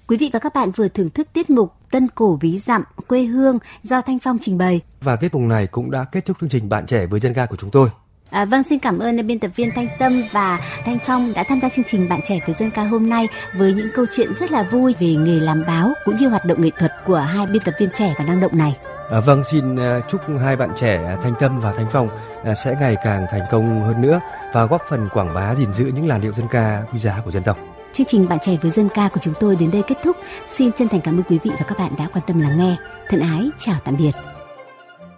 Quý vị và các bạn vừa thưởng thức tiết mục Tân Cổ Ví Dặm Quê Hương do Thanh Phong trình bày. Và tiết mục này cũng đã kết thúc chương trình Bạn Trẻ với Dân ca của chúng tôi. Vâng, xin cảm ơn biên tập viên Thanh Tâm và Thanh Phong đã tham gia chương trình Bạn Trẻ với Dân ca hôm nay với những câu chuyện rất là vui về nghề làm báo cũng như hoạt động nghệ thuật của hai biên tập viên trẻ và năng động này. Vâng, xin chúc hai bạn trẻ Thanh Tâm và Thanh Phong sẽ ngày càng thành công hơn nữa và góp phần quảng bá gìn giữ những làn điệu dân ca quý giá của dân tộc. Chương trình Bạn Trẻ với Dân ca của chúng tôi đến đây kết thúc. Xin chân thành cảm ơn quý vị và các bạn đã quan tâm lắng nghe. Thân ái, chào tạm biệt.